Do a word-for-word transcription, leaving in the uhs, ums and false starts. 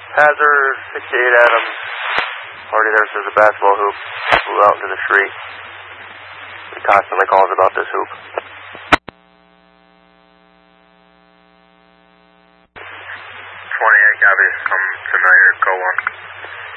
Hazard, sixty-eight Adams. Already there says a basketball hoop flew out into the street. He constantly calls about this hoop. twenty-eight, copy. Come to Niger, go one.